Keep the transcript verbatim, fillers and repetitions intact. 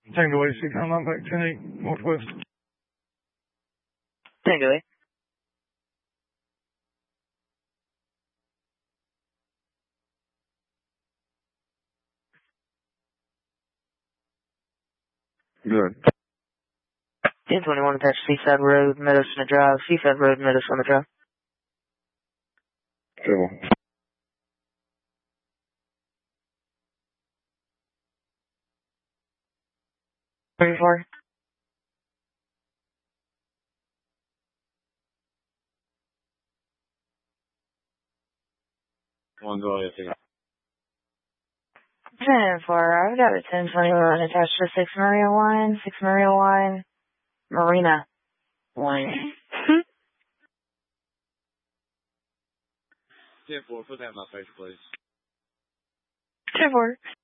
Tango A C, come on back ten eight, Northwest. Tango A. Good. ten twenty-one attached Seaside Road, Meadows on the Drive. Seaside Road, Meadows on the Drive. Civil. thirty-four. One go ahead. ten four, I've got a ten twenty-one attached to six Maria Wine, six Maria Wine, Marina Wine. ten four, put that in my face, please. ten four.